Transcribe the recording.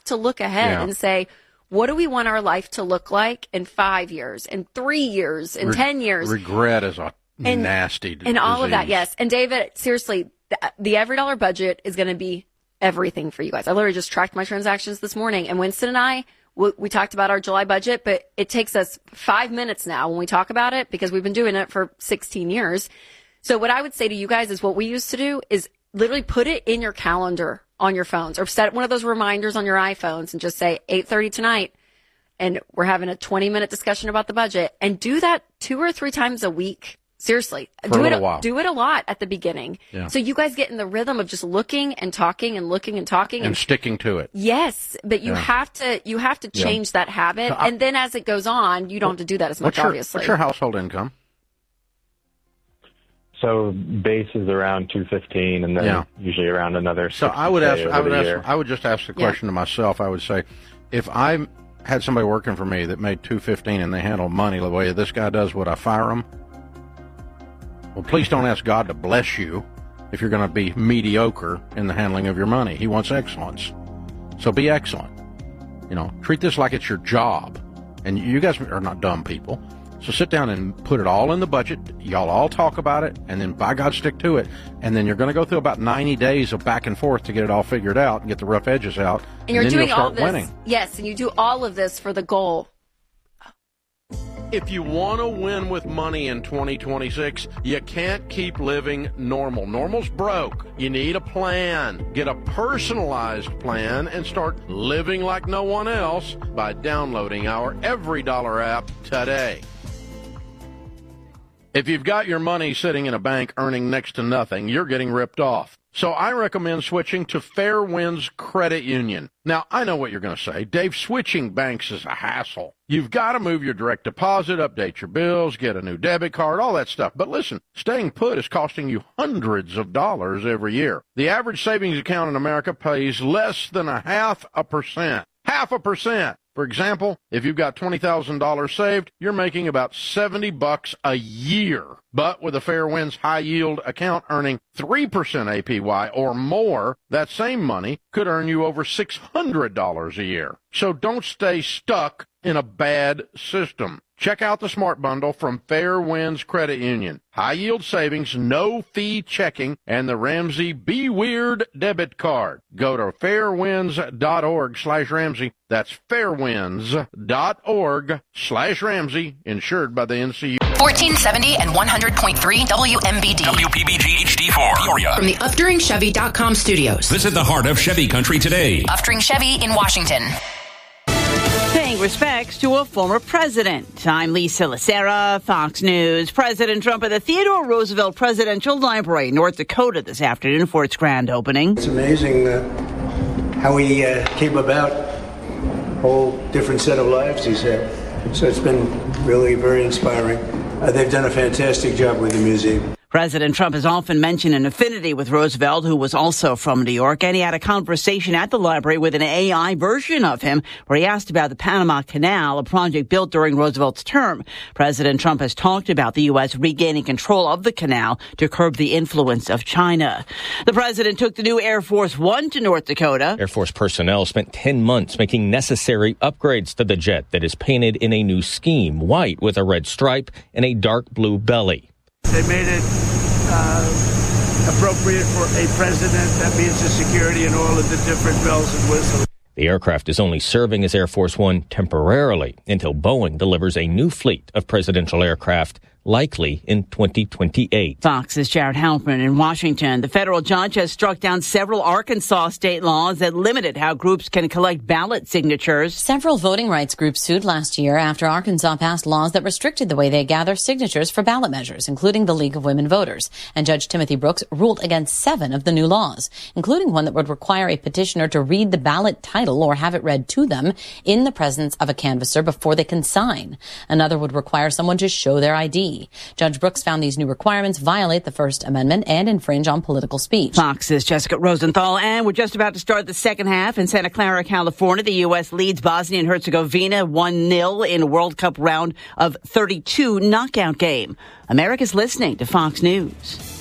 to look ahead and say, what do we want our life to look like in 5 years, in 3 years, in 10 years? Regret is a nasty disease. And all of that, yes. And David, seriously, the EveryDollar budget is going to be everything for you guys. I literally just tracked my transactions this morning, and Winston and I, we talked about our July budget, but it takes us 5 minutes now when we talk about it because we've been doing it for 16 years. So what I would say to you guys is what we used to do is literally put it in your calendar on your phones or set one of those reminders on your iPhones and just say 8:30 tonight. And we're having a 20-minute discussion about the budget, and do that 2 or 3 times a week. Seriously, do it a lot at the beginning. Yeah. So you guys get in the rhythm of just looking and talking and looking and talking and sticking to it. Yes, but you have to change that habit, and then as it goes on, you don't have to do that as much. Obviously, what's your household income? So base is around $215, and then usually around another. So I would just ask the question to myself. I would say, if I had somebody working for me that made $215 and they handle money the way this guy does, would I fire them? Well, please don't ask God to bless you if you're going to be mediocre in the handling of your money. He wants excellence. So be excellent. Treat this like it's your job. And you guys are not dumb people. So sit down and put it all in the budget. Y'all all talk about it, and then by God, stick to it. And then you're going to go through about 90 days of back and forth to get it all figured out and get the rough edges out. And you're then doing you'll start all this. Winning. Yes, and you do all of this for the goal. If you want to win with money in 2026, you can't keep living normal. Normal's broke. You need a plan. Get a personalized plan and start living like no one else by downloading our EveryDollar app today. If you've got your money sitting in a bank earning next to nothing, you're getting ripped off. So I recommend switching to Fairwinds Credit Union. Now, I know what you're going to say. Dave, switching banks is a hassle. You've got to move your direct deposit, update your bills, get a new debit card, all that stuff. But listen, staying put is costing you hundreds of dollars every year. The average savings account in America pays less than 0.5%. 0.5%. For example, if you've got $20,000 saved, you're making about $70 a year. But with a Fairwinds high-yield account earning 3% APY or more, that same money could earn you over $600 a year. So don't stay stuck in a bad system. Check out the Smart Bundle from Fairwinds Credit Union. High-yield savings, no-fee checking, and the Ramsey Be Weird debit card. Go to fairwinds.org/Ramsey. That's fairwinds.org/Ramsey, insured by the NCU. 1470 and 100.3 WMBD. WPBG HD4. Peoria. From the UpDuringChevy.com studios. Visit the heart of Chevy country today. Upduring Chevy in Washington. Paying respects to a former president. I'm Lisa Lacera, Fox News. President Trump at the Theodore Roosevelt Presidential Library, North Dakota, this afternoon for its grand opening. It's amazing how he came about. A whole different set of lives he's had. So it's been really very inspiring. They've done a fantastic job with the museum. President Trump has often mentioned an affinity with Roosevelt, who was also from New York, and he had a conversation at the library with an AI version of him where he asked about the Panama Canal, a project built during Roosevelt's term. President Trump has talked about the U.S. regaining control of the canal to curb the influence of China. The president took the new Air Force One to North Dakota. Air Force personnel spent 10 months making necessary upgrades to the jet that is painted in a new scheme, white with a red stripe and a dark blue belly. They made it appropriate for a president. That means the security and all of the different bells and whistles. The aircraft is only serving as Air Force One temporarily until Boeing delivers a new fleet of presidential aircraft, likely in 2028. Fox's Jared Halpern in Washington. The federal judge has struck down several Arkansas state laws that limited how groups can collect ballot signatures. Several voting rights groups sued last year after Arkansas passed laws that restricted the way they gather signatures for ballot measures, including the League of Women Voters. And Judge Timothy Brooks ruled against 7 of the new laws, including one that would require a petitioner to read the ballot title or have it read to them in the presence of a canvasser before they can sign. Another would require someone to show their ID. Judge Brooks found these new requirements violate the First Amendment and infringe on political speech. Fox's Jessica Rosenthal, and we're just about to start the second half in Santa Clara, California. The U.S. leads Bosnia and Herzegovina 1-0 in a World Cup round of 32 knockout game. America's listening to Fox News.